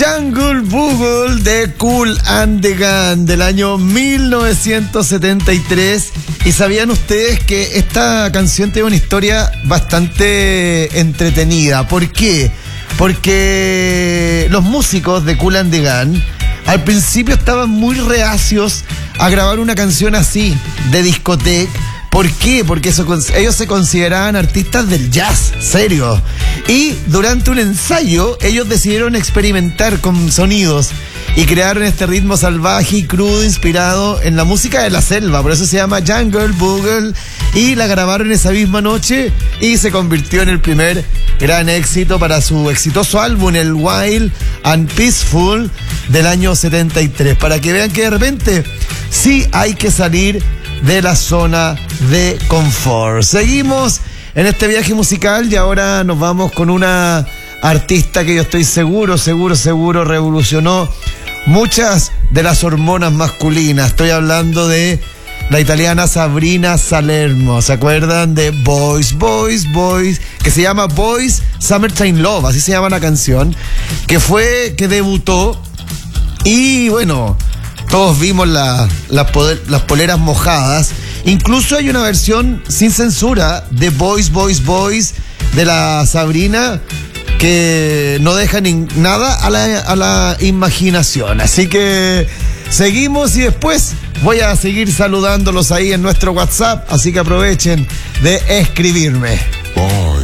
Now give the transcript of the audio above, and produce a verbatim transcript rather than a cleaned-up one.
Jungle Boogie de Kool and the Gang del año mil novecientos setenta y tres. Y sabían ustedes que esta canción tiene una historia bastante entretenida. ¿Por qué? Porque los músicos de Kool and the Gang al principio estaban muy reacios a grabar una canción así, de discoteca. ¿Por qué? Porque eso, ellos se consideraban artistas del jazz, serio. Y durante un ensayo, ellos decidieron experimentar con sonidos y crearon este ritmo salvaje y crudo inspirado en la música de la selva. Por eso se llama Jungle Boogie. Y la grabaron esa misma noche y se convirtió en el primer gran éxito para su exitoso álbum, el Wild and Peaceful, del año setenta y tres. Para que vean que de repente sí hay que salir de la zona de confort. Seguimos en este viaje musical y ahora nos vamos con una artista que yo estoy seguro, seguro, seguro revolucionó muchas de las hormonas masculinas. Estoy hablando de la italiana Sabrina Salerno. ¿Se acuerdan de Boys, Boys, Boys? Que se llama Boys Summertime Love, así se llama la canción, que fue, que debutó y bueno, todos vimos la, la poder, las poleras mojadas. Incluso hay una versión sin censura de Boys, Boys, Boys de la Sabrina que no deja ni nada a la, a la imaginación. Así que seguimos y después voy a seguir saludándolos ahí en nuestro WhatsApp. Así que aprovechen de escribirme. Oh.